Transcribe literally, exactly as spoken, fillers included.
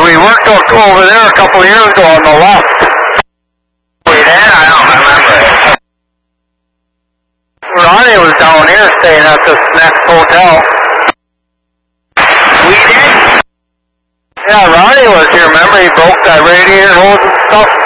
We worked over there a couple of years ago on the left. We did? I don't remember it. Ronnie was down here staying at this next hotel. We did? Yeah, Ronnie was here. Remember he broke that radiator hose and stuff?